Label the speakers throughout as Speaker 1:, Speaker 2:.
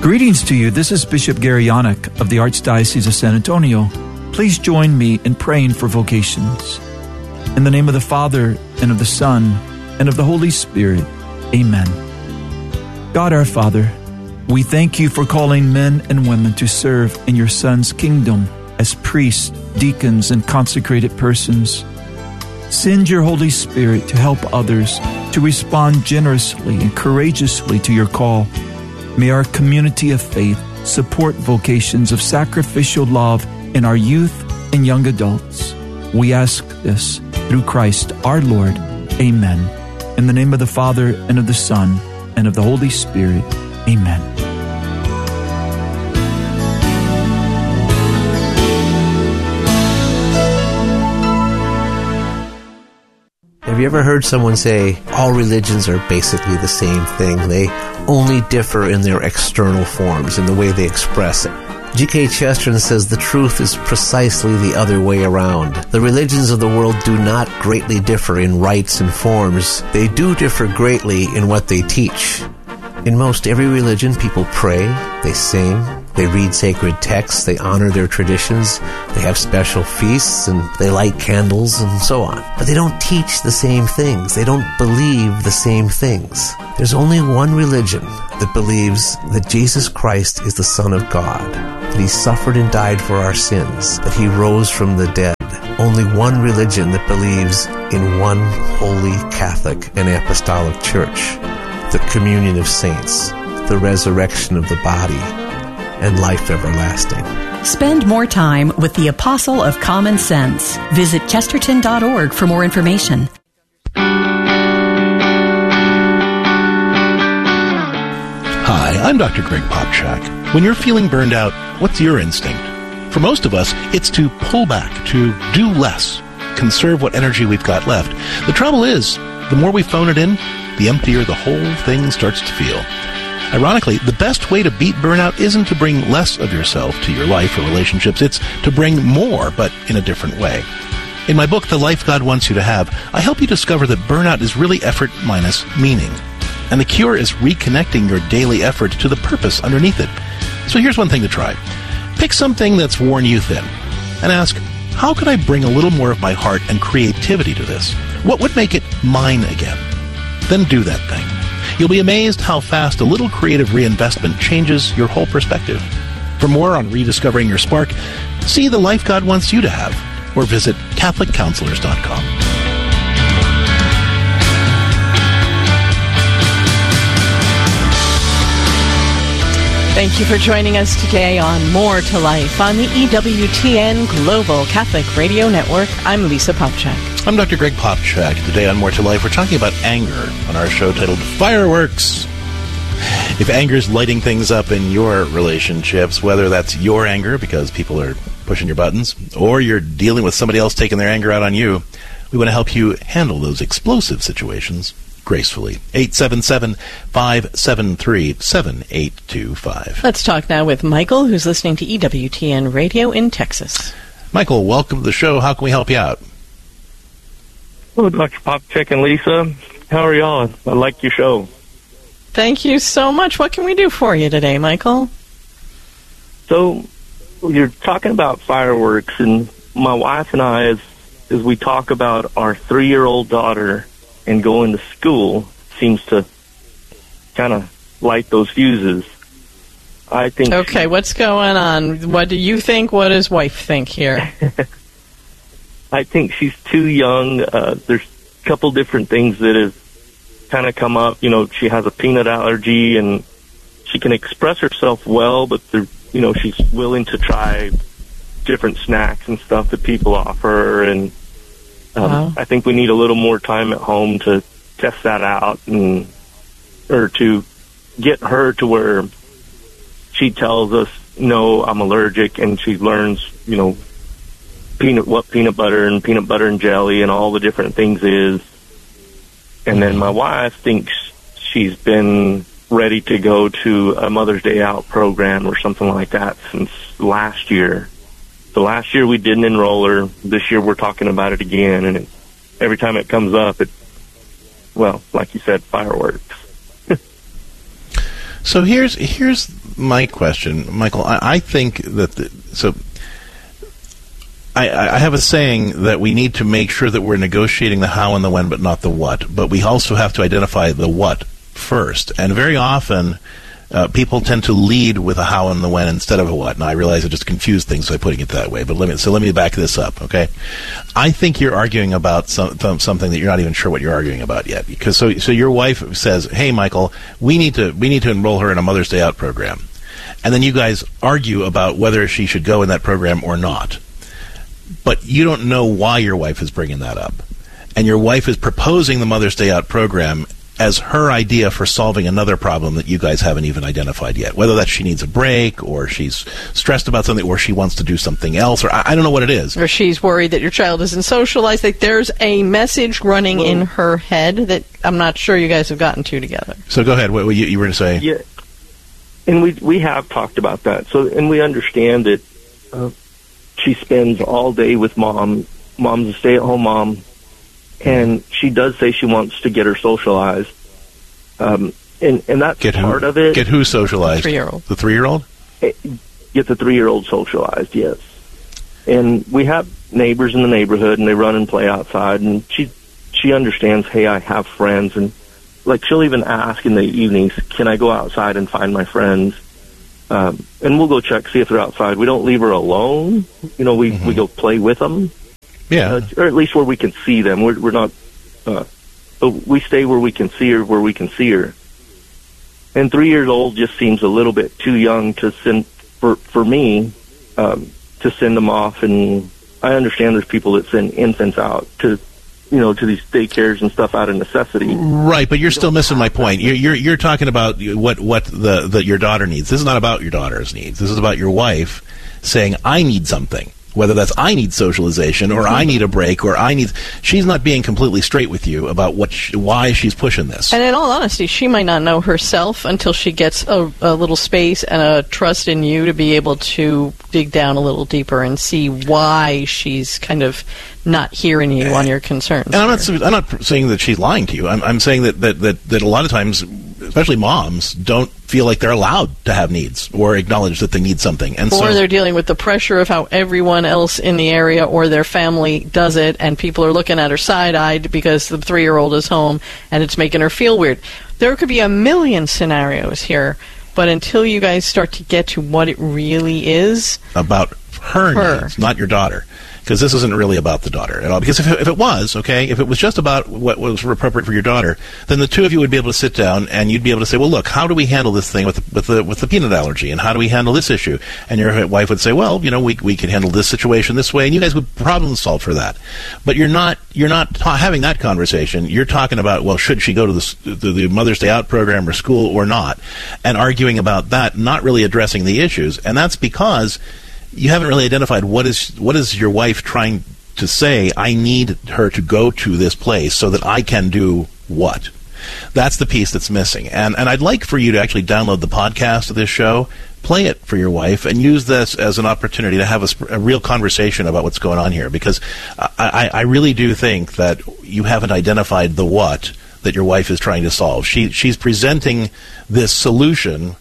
Speaker 1: Greetings to you. This is Bishop Gary Yannick of the Archdiocese of San Antonio. Please join me in praying for vocations. In the name of the Father, and of the Son, and of the Holy Spirit. Amen. God our Father, we thank you for calling men and women to serve in your Son's kingdom as priests, deacons, and consecrated persons. Send your Holy Spirit to help others to respond generously and courageously to your call. May our community of faith support vocations of sacrificial love in our youth and young adults. We ask this through Christ our Lord. Amen. In the name of the Father, and of the Son, and of the Holy Spirit. Amen.
Speaker 2: Have you ever heard someone say, all religions are basically the same thing? They only differ in their external forms, in the way they express it. G.K. Chesterton says the truth is precisely the other way around. The religions of the world do not greatly differ in rites and forms. They do differ greatly in what they teach. In most every religion, people pray, they sing, they read sacred texts, they honor their traditions, they have special feasts, and they light candles, and so on. But they don't teach the same things. They don't believe the same things. There's only one religion that believes that Jesus Christ is the Son of God, that He suffered and died for our sins, that He rose from the dead. Only one religion that believes in one holy Catholic and Apostolic Church, the communion of saints, the resurrection of the body, and life everlasting.
Speaker 3: Spend more time with the Apostle of Common Sense. Visit chesterton.org for more information.
Speaker 4: Hi, I'm Dr. Greg Popchak. When you're feeling burned out, what's your instinct? For most of us, it's to pull back, to do less, conserve what energy we've got left. The trouble is, the more we phone it in, the emptier the whole thing starts to feel. Ironically, the best way to beat burnout isn't to bring less of yourself to your life or relationships. It's to bring more, but in a different way. In my book, The Life God Wants You to Have, I help you discover that burnout is really effort minus meaning. And the cure is reconnecting your daily effort to the purpose underneath it. So here's one thing to try. Pick something that's worn you thin and ask, how could I bring a little more of my heart and creativity to this? What would make it mine again? Then do that thing. You'll be amazed how fast a little creative reinvestment changes your whole perspective. For more on rediscovering your spark, see The Life God Wants You to Have, or visit CatholicCounselors.com.
Speaker 5: Thank you for joining us today on More to Life on the EWTN Global Catholic Radio Network. I'm Lisa Popchak.
Speaker 4: I'm Dr. Greg Popchak. Today on More to Life, we're talking about anger on our show titled Fireworks. If anger's lighting things up in your relationships, whether that's your anger because people are pushing your buttons, or you're dealing with somebody else taking their anger out on you, we want to help you handle those explosive situations gracefully. 877-573-7825.
Speaker 5: Let's talk now with Michael, who's listening to EWTN Radio in Texas.
Speaker 4: Michael, welcome to the show. How can we help you out?
Speaker 6: Hello, Dr. Popchak and Lisa. How are y'all? I like your show.
Speaker 5: Thank you so much. What can we do for you today, Michael?
Speaker 6: So, you're talking about fireworks, and my wife and I, as we talk about our 3-year-old daughter and going to school, seems to kind of light those fuses. I think.
Speaker 5: Okay, what's going on? What do you think? What does wife think here?
Speaker 6: I think she's too young. There's a couple different things that have kind of come up. You know, she has a peanut allergy, and she can express herself well, but she's willing to try different snacks and stuff that people offer, and I think we need a little more time at home to test that out, or to get her to where she tells us, no, I'm allergic, and she learns, what peanut butter and jelly and all the different things is. And then my wife thinks she's been ready to go to a Mother's Day Out program or something like that since last year. So last year we didn't enroll her. This year we're talking about it again, and every time it comes up, like you said, fireworks.
Speaker 4: So here's my question, Michael. I think that I have a saying that we need to make sure that we're negotiating the how and the when, but not the what. But we also have to identify the what first. And very often, people tend to lead with a how and the when instead of a what. And I realize I just confused things by putting it that way. But let me back this up, okay? I think you're arguing about something that you're not even sure what you're arguing about yet. Because so your wife says, "Hey, Michael, we need to enroll her in a Mother's Day Out program," and then you guys argue about whether she should go in that program or not. But you don't know why your wife is bringing that up. And your wife is proposing the Mother's Day Out program as her idea for solving another problem that you guys haven't even identified yet. Whether that she needs a break, or she's stressed about something, or she wants to do something else, or I don't know what it is.
Speaker 5: Or she's worried that your child isn't socialized. Like, there's a message running in her head that I'm not sure you guys have gotten to together.
Speaker 4: So go ahead. What you were going to say?
Speaker 6: Yeah, and we have talked about that. So, and we understand that she spends all day with mom. Mom's a stay-at-home mom. And she does say she wants to get her socialized. And that's part of it.
Speaker 4: Get who socialized?
Speaker 5: The 3-year-old.
Speaker 4: The 3-year-old?
Speaker 6: Get the 3-year-old socialized, yes. And we have neighbors in the neighborhood, and they run and play outside. And she understands, hey, I have friends. And, like, she'll even ask in the evenings, can I go outside and find my friends? And we'll go check, see if they're outside. We don't leave her alone. You know, we go play with them.
Speaker 4: Yeah.
Speaker 6: Or at least where we can see them. We're not, but we stay where we can see her, And 3 years old just seems a little bit too young to send, for me, to send them off. And I understand there's people that send infants out to these daycares and stuff out of necessity.
Speaker 4: Right, but you're still missing my point. You're talking about what your daughter needs. This is not about your daughter's needs. This is about your wife saying, I need something. Whether that's I need socialization, or I need a break, or she's not being completely straight with you about why she's pushing this.
Speaker 5: And in all honesty, she might not know herself until she gets a little space and a trust in you to be able to dig down a little deeper and see why she's kind of not hearing you on your concerns.
Speaker 4: And I'm not saying that she's lying to you. I'm saying that a lot of times, especially moms, don't feel like they're allowed to have needs or acknowledge that they need something. And
Speaker 5: or they're dealing with the pressure of how everyone else in the area or their family does it, and people are looking at her side-eyed because the 3-year-old is home and it's making her feel weird. There could be a million scenarios here, but until you guys start to get to what it really is
Speaker 4: about her needs, not your daughter. Because this isn't really about the daughter at all. Because if it was, okay, if it was just about what was appropriate for your daughter, then the two of you would be able to sit down and you'd be able to say, well, look, how do we handle this thing with the peanut allergy, and how do we handle this issue? And your wife would say, well, we can handle this situation this way, and you guys would problem solve for that. But you're not having that conversation. You're talking about, well, should she go to the Mother's Day Out program or school or not, and arguing about that, not really addressing the issues. And that's because you haven't really identified what is your wife trying to say. I need her to go to this place so that I can do what? That's the piece that's missing. And I'd like for you to actually download the podcast of this show, play it for your wife, and use this as an opportunity to have a real conversation about what's going on here. Because I really do think that you haven't identified the what that your wife is trying to solve. She's presenting this solution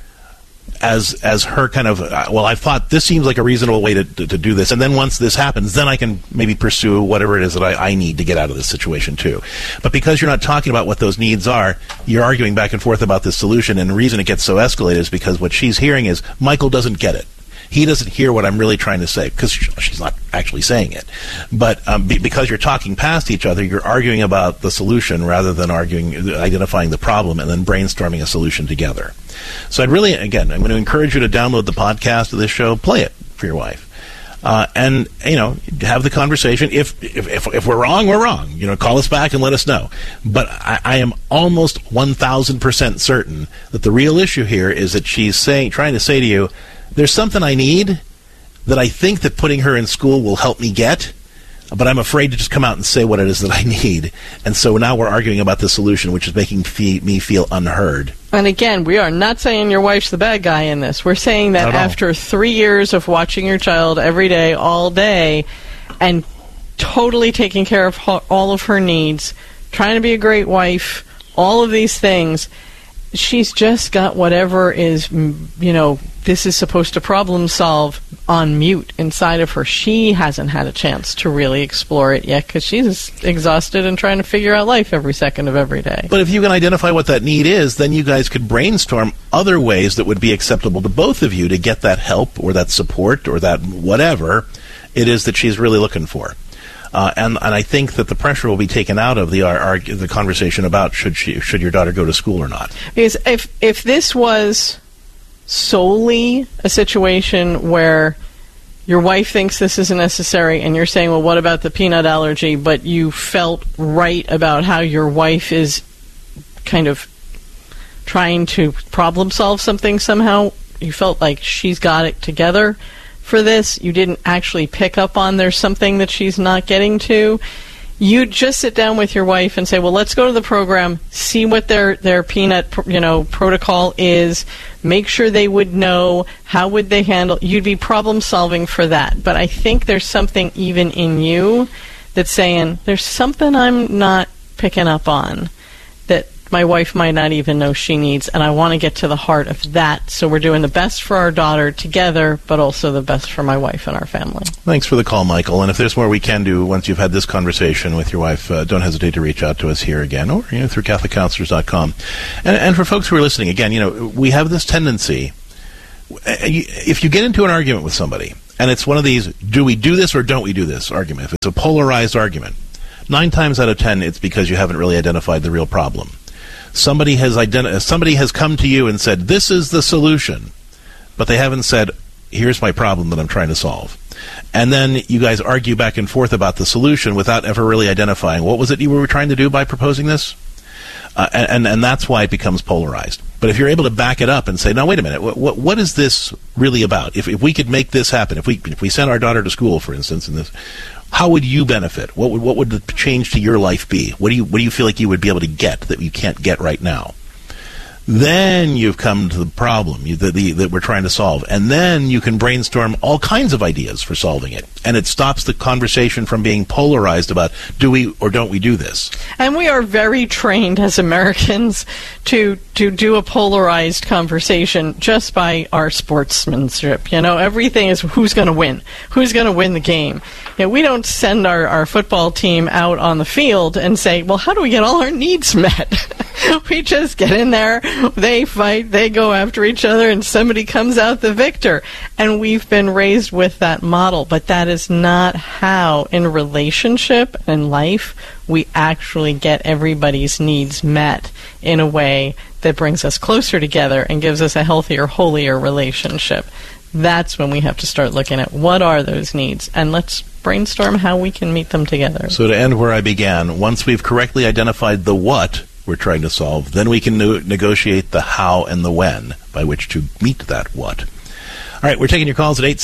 Speaker 4: as her kind of, well, I thought this seems like a reasonable way to do this, and then once this happens, then I can maybe pursue whatever it is that I need to get out of this situation too. But because you're not talking about what those needs are, you're arguing back and forth about this solution, and the reason it gets so escalated is because what she's hearing is, Michael doesn't get it. He doesn't hear what I'm really trying to say, because she's not actually saying it. But because you're talking past each other, you're arguing about the solution rather than identifying the problem and then brainstorming a solution together. So I'm going to encourage you to download the podcast of this show, play it for your wife, and have the conversation. If we're wrong, we're wrong. Call us back and let us know. But I am almost 1,000% certain that the real issue here is that she's trying to say to you, there's something I need that I think that putting her in school will help me get, but I'm afraid to just come out and say what it is that I need. And so now we're arguing about the solution, which is making me feel unheard.
Speaker 5: And again, we are not saying your wife's the bad guy in this. We're saying that after 3 years of watching your child every day, all day, and totally taking care of all of her needs, trying to be a great wife, all of these things, she's just got whatever is, this is supposed to problem solve on mute inside of her. She hasn't had a chance to really explore it yet because she's exhausted and trying to figure out life every second of every day.
Speaker 4: But if you can identify what that need is, then you guys could brainstorm other ways that would be acceptable to both of you to get that help or that support or that whatever it is that she's really looking for. And I think that the pressure will be taken out of the conversation about should your daughter go to school or not.
Speaker 5: Because if this was solely a situation where your wife thinks this isn't necessary and you're saying, well, what about the peanut allergy, but you felt right about how your wife is kind of trying to problem solve something somehow, you felt like she's got it together for this, you didn't actually pick up on there's something that she's not getting to, you just sit down with your wife and say, well, let's go to the program, see what their peanut protocol is, make sure they would know, how would they handle, you'd be problem solving for that. But I think there's something even in you that's saying, there's something I'm not picking up on that my wife might not even know she needs, and I want to get to the heart of that. So we're doing the best for our daughter together, but also the best for my wife and our family.
Speaker 4: Thanks for the call, Michael. And if there's more we can do once you've had this conversation with your wife, don't hesitate to reach out to us here again or through CatholicCounselors.com. And for folks who are listening, again, we have this tendency, if you get into an argument with somebody, and it's one of these, do we do this or don't we do this argument, if it's a polarized argument, 9 times out of 10, it's because you haven't really identified the real problem. Somebody has come to you and said, this is the solution, but they haven't said, here's my problem that I'm trying to solve. And then you guys argue back and forth about the solution without ever really identifying what was it you were trying to do by proposing this? And that's why it becomes polarized. But if you're able to back it up and say, no, wait a minute, what is this really about? If we could make this happen, if we sent our daughter to school, for instance, in this, how would you benefit? What would the change to your life be? What do you feel like you would be able to get that you can't get right now? Then you've come to the problem that we're trying to solve. And then you can brainstorm all kinds of ideas for solving it. And it stops the conversation from being polarized about do we or don't we do this.
Speaker 5: And we are very trained as Americans to do a polarized conversation just by our sportsmanship. Everything is who's going to win. Who's going to win the game? We don't send our football team out on the field and say, well, how do we get all our needs met? We just get in there, they fight, they go after each other, and somebody comes out the victor. And we've been raised with that model, but that is not how, in relationship and life, we actually get everybody's needs met in a way that brings us closer together and gives us a healthier, holier relationship. That's when we have to start looking at what are those needs, and let's brainstorm how we can meet them together.
Speaker 4: So to end where I began, once we've correctly identified the what we're trying to solve, then we can negotiate the how and the when by which to meet that what. All right, we're taking your calls at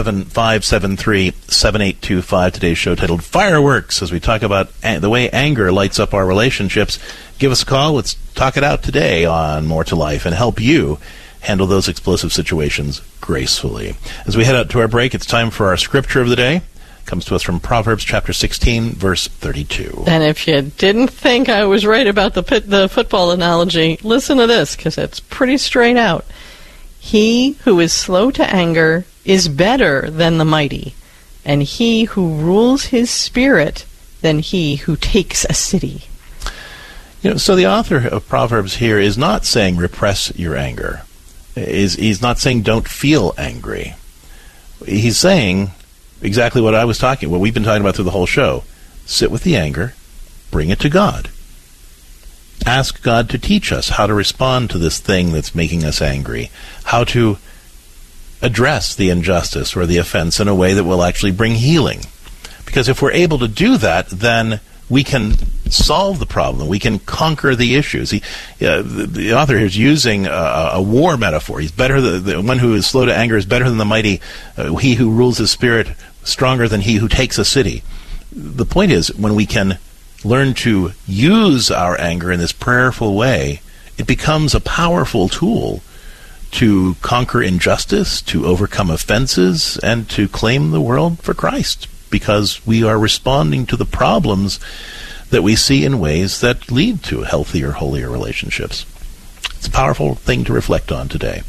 Speaker 4: 877-573-7825. Today's show titled Fireworks, as we talk about the way anger lights up our relationships. Give us a call. Let's talk it out today on More to Life and help you handle those explosive situations gracefully. As we head out to our break, it's time for our scripture of the day. Comes to us from Proverbs chapter 16, verse 32.
Speaker 5: And if you didn't think I was right about the football analogy, listen to this, because it's pretty straight out. He who is slow to anger is better than the mighty, and he who rules his spirit than he who takes a city.
Speaker 4: So the author of Proverbs here is not saying repress your anger. He's not saying don't feel angry. He's saying exactly what we've been talking about through the whole show. Sit with the anger, bring it to God. Ask God to teach us how to respond to this thing that's making us angry, how to address the injustice or the offense in a way that will actually bring healing. Because if we're able to do that, then we can solve the problem. We can conquer the issues. The author here is using a war metaphor. He's better. The one who is slow to anger is better than the mighty. He who rules his spirit stronger than he who takes a city. The point is, when we can learn to use our anger in this prayerful way, it becomes a powerful tool to conquer injustice, to overcome offenses, and to claim the world for Christ, because we are responding to the problems that we see in ways that lead to healthier, holier relationships. It's a powerful thing to reflect on today.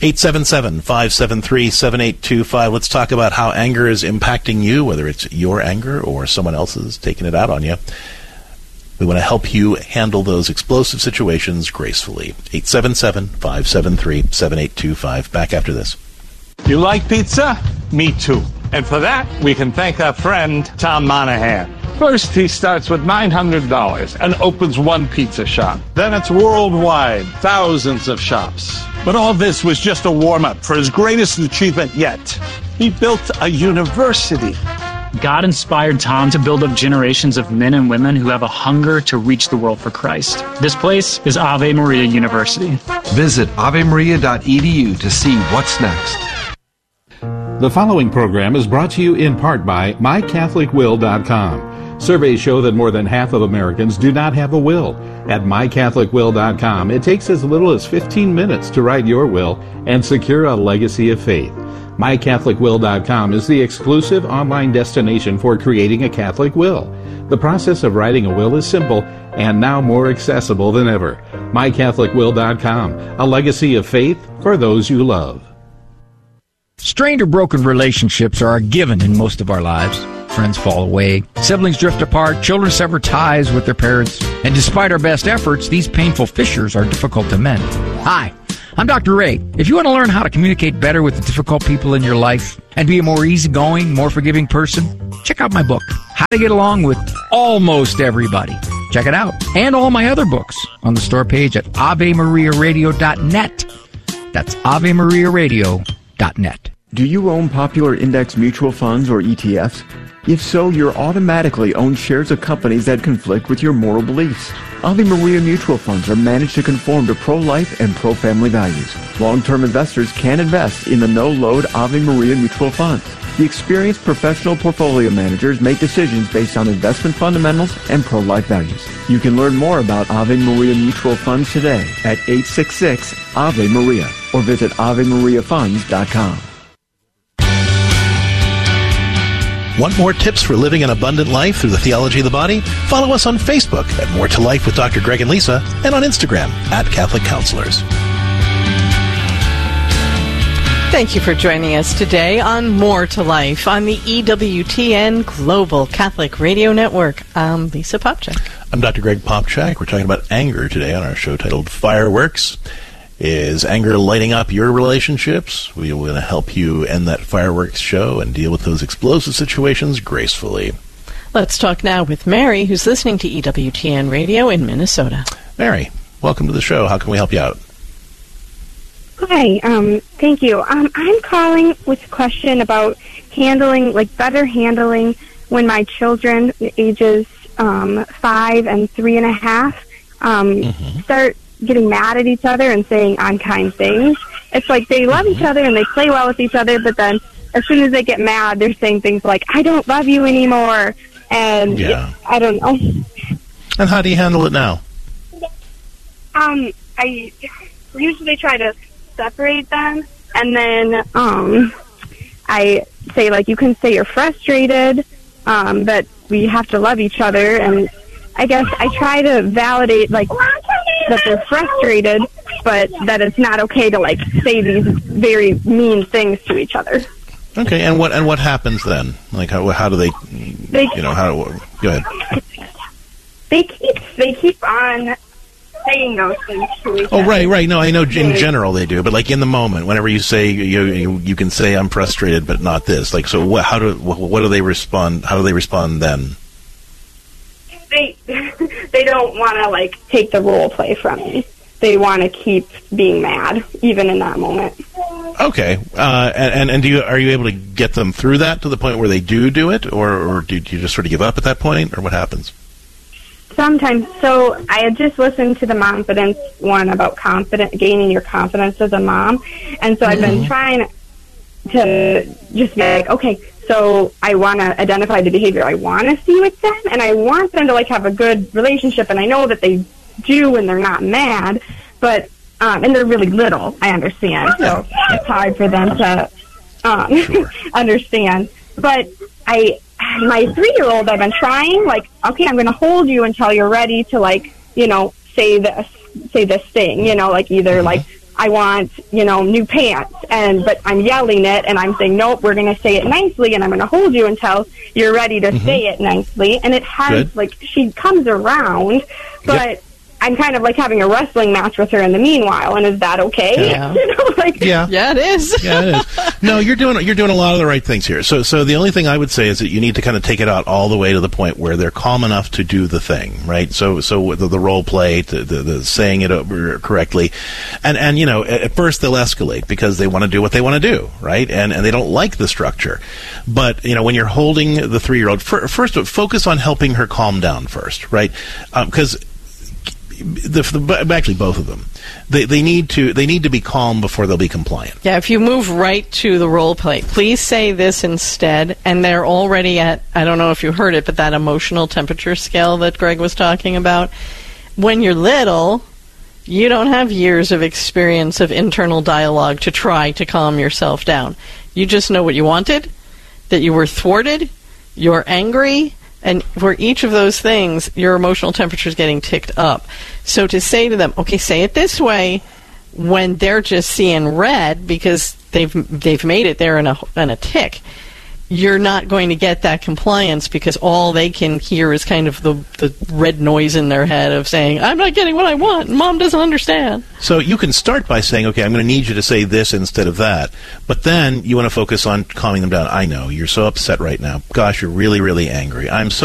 Speaker 4: 877-573-7825. Let's talk about how anger is impacting you, whether it's your anger or someone else's taking it out on you. We want to help you handle those explosive situations gracefully. 877-573-7825. Back after this.
Speaker 7: You like pizza? Me too. And for that, we can thank our friend, Tom Monahan. First, he starts with $900 and opens one pizza shop. Then it's worldwide, thousands of shops. But all this was just a warm-up for his greatest achievement yet. He built a university.
Speaker 8: God inspired Tom to build up generations of men and women who have a hunger to reach the world for Christ. This place is Ave Maria University.
Speaker 9: Visit avemaria.edu to see what's next.
Speaker 10: The following program is brought to you in part by MyCatholicWill.com. Surveys show that more than half of Americans do not have a will. At MyCatholicWill.com, it takes as little as 15 minutes to write your will and secure a legacy of faith. MyCatholicWill.com is the exclusive online destination for creating a Catholic will. The process of writing a will is simple and now more accessible than ever. MyCatholicWill.com, a legacy of faith for those you love.
Speaker 11: Strained or broken relationships are a given in most of our lives. Friends fall away, siblings drift apart, children sever ties with their parents, and despite our best efforts, these painful fissures are difficult to mend. Hi, I'm Dr. Ray. If you want to learn how to communicate better with the difficult people in your life and be a more easygoing, more forgiving person, check out my book, How to Get Along with Almost Everybody. Check it out, and all my other books on the store page at AveMariaRadio.net. That's AveMariaRadio.net.
Speaker 12: Do you own popular index mutual funds or ETFs? If so, you're automatically own shares of companies that conflict with your moral beliefs. Ave Maria mutual funds are managed to conform to pro-life and pro-family values. Long-term investors can invest in the no-load Ave Maria mutual funds. The experienced professional portfolio managers make decisions based on investment fundamentals and pro-life values. You can learn more about Ave Maria mutual funds today at 866-AVE-MARIA or visit AveMariaFunds.com.
Speaker 4: Want more tips for living an abundant life through the theology of the body? Follow us on Facebook at More to Life with Dr. Greg and Lisa, and on Instagram at Catholic Counselors.
Speaker 5: Thank you for joining us today on More to Life on the EWTN Global Catholic Radio Network. I'm Lisa Popchak.
Speaker 4: I'm Dr. Greg Popchak. We're talking about anger today on our show titled Fireworks. Is anger lighting up your relationships? We want to help you end that fireworks show and deal with those explosive situations gracefully.
Speaker 5: Let's talk now with Mary, who's listening to EWTN Radio in Minnesota.
Speaker 4: Mary, welcome to the show. How can we help you out?
Speaker 13: Hi, thank you. I'm calling with a question about better handling when my children, ages 5 and 3.5, start getting mad at each other and saying unkind things. It's like they love each other and they play well with each other, but then as soon as they get mad, they're saying things like, I don't love you anymore, and I don't know.
Speaker 4: And how do you handle it now?
Speaker 13: I usually try to separate them, and then I say, you can say you're frustrated, but we have to love each other, and I guess I try to validate, that they're frustrated, but that it's not okay to, say these very mean things to each other.
Speaker 4: Okay, and what happens then? How do they go ahead.
Speaker 13: They keep on saying those things to each other.
Speaker 4: Oh, right. No, I know in general they do, but in the moment, whenever you say you can say I'm frustrated, but not this. So what do they respond? How do they respond then?
Speaker 13: They don't want to take the role play from me. They want to keep being mad even in that moment.
Speaker 4: Okay, and are you able to get them through that to the point where they do it, or do you just sort of give up at that point, or what happens?
Speaker 13: Sometimes. So I had just listened to the Momfidence one about gaining your confidence as a mom, and so I've been trying to just be okay. So I want to identify the behavior I want to see with them, and I want them to have a good relationship, and I know that they do when they're not mad, but and they're really little, I understand, so it's hard for them to understand. But my 3-year-old, I've been trying, okay, I'm going to hold you until you're ready to, say this. say this thing, like either like, I want, new pants, but I'm yelling it, and I'm saying, nope, we're going to say it nicely, and I'm going to hold you until you're ready to say it nicely. And it has, she comes around, but I'm kind of like having a wrestling match with her in the meanwhile, and is that okay?
Speaker 4: Yeah.
Speaker 5: Yeah, it is.
Speaker 4: Yeah, it is. No, you're doing a lot of the right things here. So the only thing I would say is that you need to kind of take it out all the way to the point where they're calm enough to do the thing, right? So the role play, the saying it over correctly, and at first they'll escalate because they want to do what they want to do, right? And they don't like the structure. But when you're holding the 3-year-old, first focus on helping her calm down first, right? Because actually both of them, they need to be calm before they'll be compliant.
Speaker 5: Yeah, if you move right to the role play, please say this instead, and they're already at, I don't know if you heard it, but that emotional temperature scale that Greg was talking about. When you're little, you don't have years of experience of internal dialogue to try to calm yourself down. You just know what you wanted, that you were thwarted, you're angry, and for each of those things, your emotional temperature is getting ticked up. So to say to them, okay, say it this way, when they're just seeing red because they've made it there in a tick, you're not going to get that compliance because all they can hear is kind of the red noise in their head of saying, I'm not getting what I want, Mom doesn't understand.
Speaker 4: So you can start by saying, okay, I'm going to need you to say this instead of that, but then you want to focus on calming them down. I know, you're so upset right now. Gosh, you're really, really angry. I'm so